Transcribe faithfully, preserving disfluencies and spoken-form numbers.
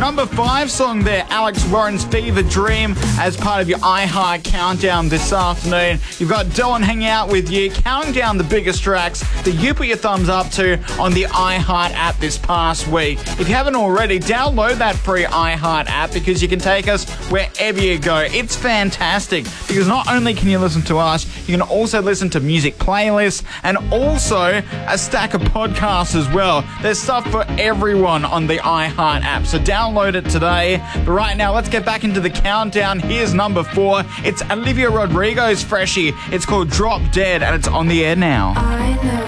number five song there, Alex Warren's Fever Dream, as part of your iHeart Countdown this afternoon. You've got Dylan hanging out with you, counting down the biggest tracks that you put your thumbs up to on the iHeart app this past week. If you haven't already, download that free iHeart app because you can take us wherever you go. It's fantastic because not only can you listen to us, you can also listen to music playlists and also a stack of podcasts as well. There's stuff for everyone on the iHeart app, so download it today. But right now, let's get back into the countdown. Here's number four. It's Olivia Rodrigo's freshie. It's called Drop Dead, and it's on the air now. I know